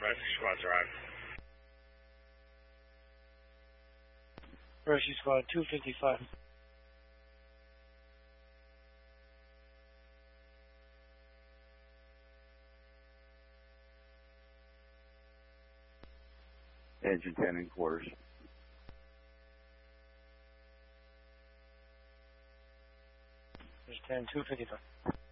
Rescue Squad arrived. Rescue Squad 255. Engine 10 in quarters. There's 10, 255.